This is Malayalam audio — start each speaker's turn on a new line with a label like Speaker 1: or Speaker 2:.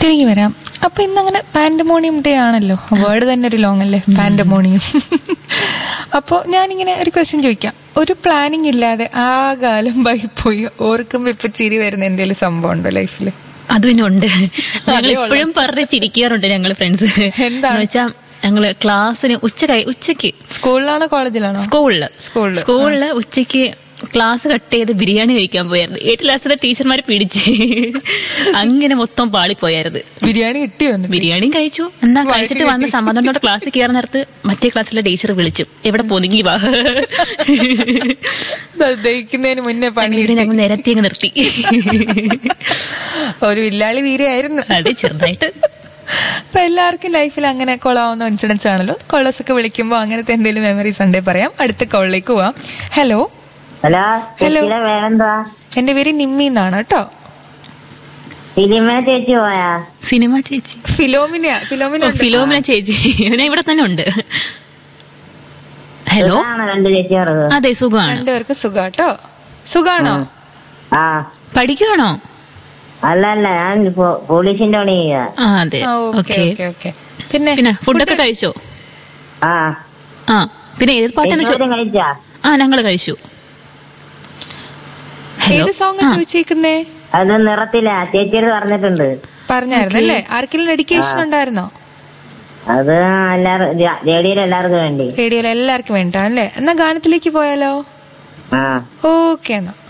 Speaker 1: തിരികെ വരാം. അപ്പൊ ഇന്നങ്ങനെ പാൻഡമോണിയം ഡേ ആണല്ലോ, വേർഡ് തന്നെ ഒരു ലോങ് അല്ലേ, പാൻഡമോണിയം. അപ്പോൾ ഞാനിങ്ങനെ ഒരു ക്വസ്റ്റ്യൻ ചോദിക്കാം. ഒരു പ്ലാനിങ് ഇല്ലാതെ ആ കാലം പോയി ഓർക്കുമ്പോ ഇപ്പൊ ചിരി വരുന്ന എന്തെങ്കിലും സംഭവം ഉണ്ടോ ലൈഫില്?
Speaker 2: അത് പിന്നെ ഉണ്ട്. ഞങ്ങൾ എപ്പോഴും പറഞ്ഞ് ചിരിക്കാറുണ്ട് ഞങ്ങള് ഫ്രണ്ട്സ്. എന്താന്ന് വെച്ചാ ഞങ്ങള് ക്ലാസ്സിന് ഉച്ചക്ക്
Speaker 1: സ്കൂളിലാണോ കോളേജിലാണോ?
Speaker 2: സ്കൂളില് ഉച്ചക്ക് ക്ലാസ് കട്ട് ചെയ്ത് ബിരിയാണി കഴിക്കാൻ പോയായിരുന്നു. 8th ക്ലാസ്സിലെ ടീച്ചർമാര് പിടിച്ച് അങ്ങനെ മൊത്തം പാളിപ്പോയായിരുന്നു.
Speaker 1: ബിരിയാണി കിട്ടിയോ?
Speaker 2: ബിരിയാണിയും കഴിച്ചു. എന്നാ കഴിച്ചിട്ട് വന്ന സമാധാനത്തോടെ ക്ലാസ്സിൽ കയറുന്ന നേരത്ത് മറ്റേ ക്ലാസ്സിലെ ടീച്ചർ വിളിച്ചു, എവിടെ പോന്നെങ്കി വാ.
Speaker 1: ദഹിക്കുന്നതിന് മുന്നേ പണി
Speaker 2: ഞങ്ങൾ നിരത്തി അങ്ങ് നിർത്തി.
Speaker 1: ഒരു വില്ലാളി വീരയായിരുന്നു.
Speaker 2: അതെ, ചെറുതായിട്ട്.
Speaker 1: അപ്പൊ എല്ലാവർക്കും ലൈഫിൽ അങ്ങനെ കൊള്ളാവുന്ന ഇൻസിഡൻസ് ആണല്ലോ. കോളേഴ്സ് ഒക്കെ വിളിക്കുമ്പോ അങ്ങനത്തെ എന്തെങ്കിലും മെമ്മറീസ് ഉണ്ടേ പറയാം. അടുത്ത കോളിലേക്ക് പോവാം. ഹലോ.
Speaker 3: ഹലോ,
Speaker 1: എന്റെ പേര് നിമ്മി എന്നാണ് കേട്ടോ.
Speaker 2: സിനിമ ചേച്ചി ഫിലോമിന ചേച്ചി ഞാൻ ഇവിടെ തന്നെ ഉണ്ട്. ഹലോ. അതെ, സുഖമാണ്.
Speaker 1: രണ്ടുപേർക്ക് സുഖം കേട്ടോ. സുഖാണോ?
Speaker 2: പഠിക്കുവാണോ?
Speaker 3: അല്ല, ഞാൻ പോലീസിന്റെ പണി ചെയ്യാ.
Speaker 2: അതെ, ഓക്കെ. പിന്നെ ഫുഡൊക്കെ കഴിച്ചോ? പിന്നെ ഏത് പാട്ടാണ്
Speaker 3: കഴിച്ചാ?
Speaker 2: ഞങ്ങള് കഴിച്ചു.
Speaker 1: ഏത് സോങ് ചോദിച്ചേക്കുന്നേ?
Speaker 3: അത് നിറത്തില്ല, ചേച്ചിയോട്
Speaker 1: പറഞ്ഞായിരുന്നല്ലേ? ആർക്കെങ്കിലും ഡെഡിക്കേഷൻ ഉണ്ടായിരുന്നോ?
Speaker 3: അത് റേഡിയോയിൽ എല്ലാവർക്കും വേണ്ടി.
Speaker 1: റേഡിയോയിൽ എല്ലാവർക്കും വേണ്ടിട്ടാണല്ലേ? എന്നാ ഗാനത്തിലേക്ക് പോയാലോ? ഓക്കെ എന്നാ.